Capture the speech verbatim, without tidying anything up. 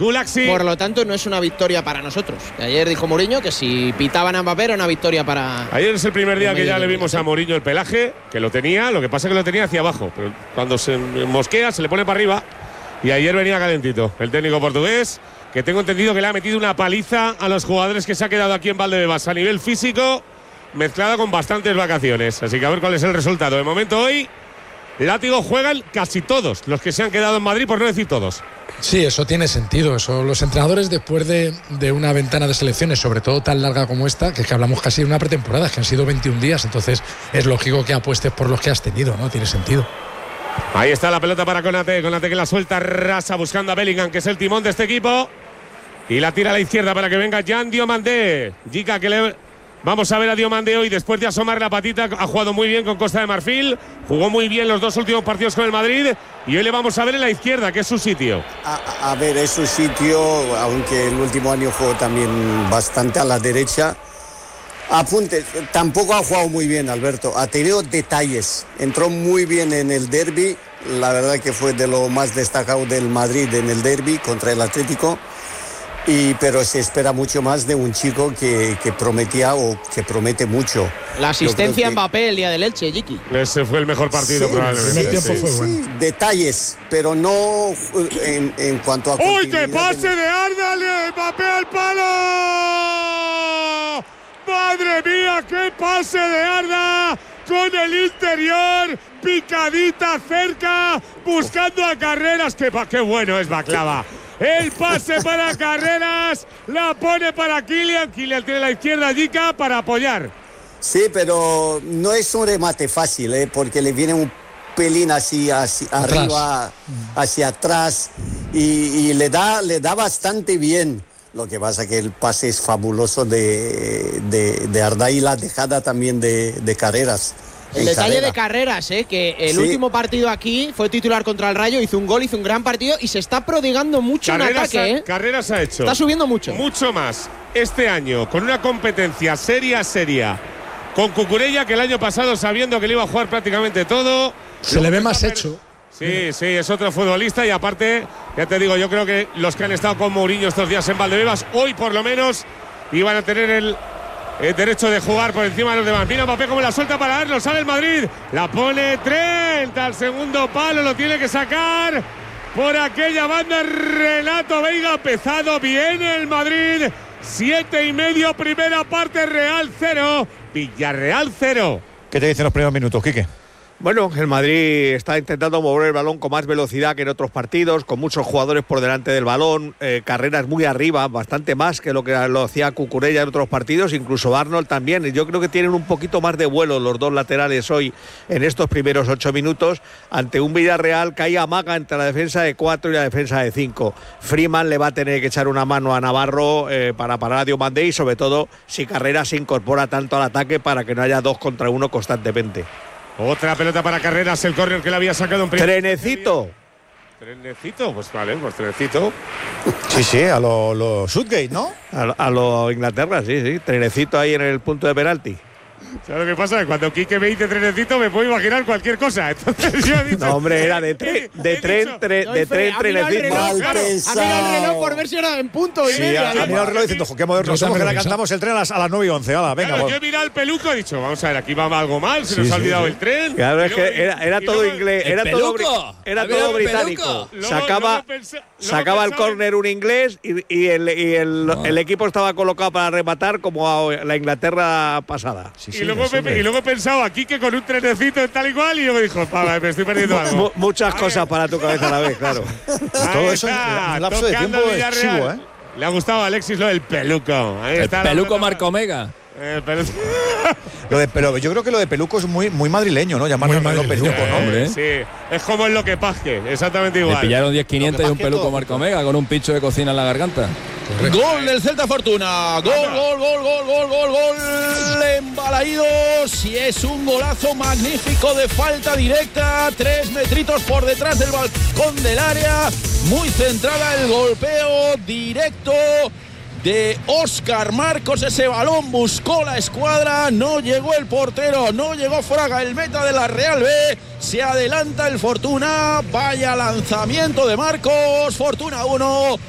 Gulaxi. Por lo tanto, no es una victoria para nosotros. Ayer dijo Mourinho que si pitaban a Mbappé era una victoria para… Ayer es el primer día que ya le vimos a Mourinho el pelaje, que lo tenía, lo que pasa es que lo tenía hacia abajo. Pero cuando se mosquea, se le pone para arriba. Y ayer venía calentito el técnico portugués, que tengo entendido que le ha metido una paliza a los jugadores que se ha quedado aquí en Valdebebas a nivel físico, mezclada con bastantes vacaciones. Así que a ver cuál es el resultado. De momento hoy, látigo juegan casi todos los que se han quedado en Madrid, por no decir todos. Sí, eso tiene sentido. Eso, los entrenadores, después de, de una ventana de selecciones, sobre todo tan larga como esta, que es que hablamos casi de una pretemporada, que han sido veintiún días, entonces es lógico que apuestes por los que has tenido, ¿no? Tiene sentido. Ahí está la pelota para Konate, Konate que la suelta rasa buscando a Bellingham, que es el timón de este equipo, y la tira a la izquierda para que venga Jan Diomandé. Jica que le… Vamos a ver a Diomandé hoy, después de asomar la patita, ha jugado muy bien con Costa de Marfil, jugó muy bien los dos últimos partidos con el Madrid, y hoy le vamos a ver en la izquierda, que es su sitio. A, a ver, es su sitio, aunque el último año jugó también bastante a la derecha. Apunte, tampoco ha jugado muy bien, Alberto, ha tenido detalles, entró muy bien en el derbi, la verdad que fue de lo más destacado del Madrid en el derbi contra el Atlético. Y, pero se espera mucho más de un chico que, que prometía o que promete mucho. La asistencia que… a Mbappé el día del Elche, Jiki. Ese fue el mejor partido, sí, probablemente. El tiempo sí, fue sí, bueno. detalles, pero no en, en cuanto a… ¡Uy, qué pase de Arda! ¡Mbappé al palo! ¡Madre mía, qué pase de Arda! Con el interior, picadita cerca, buscando a Carreras. ¡Qué, qué bueno es Baklava! El pase para Carreras, la pone para Kylian. Kylian tiene la izquierda, Jica, para apoyar. Sí, pero no es un remate fácil, ¿eh? Porque le viene un pelín así, así arriba, hacia atrás, y, y le da, le da bastante bien. Lo que pasa que el pase es fabuloso de, de, de Arda y la dejada también de, de Carreras. El detalle carrera. de Carreras, ¿eh? Que el sí. último partido aquí fue titular contra el Rayo, hizo un gol, hizo un gran partido y se está prodigando mucho Carreras en ataque. Ha, ¿eh? Carreras ha hecho. Está subiendo mucho. Mucho más este año, con una competencia seria, seria. Con Cucurella, que el año pasado, sabiendo que le iba a jugar prácticamente todo. Se le ve más hecho. Sí, sí, es otro futbolista y aparte, ya te digo, yo creo que los que han estado con Mourinho estos días en Valdebebas, hoy por lo menos, iban a tener el… el derecho de jugar por encima de los demás. Mira Mbappé como la suelta para darlo, sale el Madrid, la pone Trent al segundo palo, lo tiene que sacar por aquella banda. Renato Veiga, pesado, viene el Madrid, siete y medio, primera parte, Real cero, Villarreal cero. ¿Qué te dicen los primeros minutos, Quique? Bueno, el Madrid está intentando mover el balón con más velocidad que en otros partidos, con muchos jugadores por delante del balón, eh, Carreras muy arriba, bastante más que lo que lo hacía Cucurella en otros partidos, incluso Arnold también. Yo creo que tienen un poquito más de vuelo los dos laterales hoy en estos primeros ocho minutos, ante un Villarreal que ahí amaga entre la defensa de cuatro y la defensa de cinco. Freeman le va a tener que echar una mano a Navarro eh, para parar a Diomandé y sobre todo si Carreras se incorpora tanto al ataque para que no haya dos contra uno constantemente. Otra pelota para Carreras, el córner que le había sacado un primer… Trenecito. Trenecito, pues vale, pues trenecito. Sí, sí, a los lo Southgate, ¿no? A, a lo Inglaterra, sí, sí. Trenecito ahí en el punto de penalti. ¿Sabes lo que pasa? Cuando Quique me dice trenecito me puedo imaginar cualquier cosa. Entonces yo he dicho… No, hombre, era de tren, de tren, tre, de tren, trenecito. Ha mirado el reloj por ver si era en punto y sí, media. Ha mirado el reloj diciendo, qué moderno somos, que le cantamos el tren a las, a las nueve y once. Hala, venga. Claro, yo he mirado el peluco y he dicho, vamos a ver, aquí va algo mal, se sí, nos sí, ha olvidado sí. el tren. Claro, es que era, era todo luego, inglés, era todo, era todo británico. Luego, sacaba luego pensa, luego sacaba el córner un inglés y, y, el, y el, no. el equipo estaba colocado para rematar como a la Inglaterra pasada. Sí, sí, y luego me, y luego he pensado aquí que con un trenecito tal y cual y yo me dijo, me estoy perdiendo algo. Muchas cosas para tu cabeza a la vez, claro. Todo eso en un lapso de tiempo excesivo, ¿eh? Le ha gustado a Alexis lo del peluco. Ahí el está peluco Marco Omega. Eh, pero… lo de, pero yo creo que lo de peluco es muy, muy madrileño, ¿no? Llamarlo peluco, ¿no? Hombre. Sí, es como en lo que paje, exactamente igual. Le pillaron diez quinientos y un peluco todo. Marco Omega con un pincho de cocina en la garganta. Correcto. Gol del Celta Fortuna. Gol, gol, gol, gol, gol, gol, gol. Embalaídos. Y es un golazo magnífico de falta directa. Tres metritos por detrás del balcón del área. Muy centrada el golpeo directo de Óscar Marcos. Ese balón buscó la escuadra, no llegó el portero, no llegó Fraga, el meta de la Real B. Se adelanta el Fortuna, vaya lanzamiento de Marcos. Fortuna uno,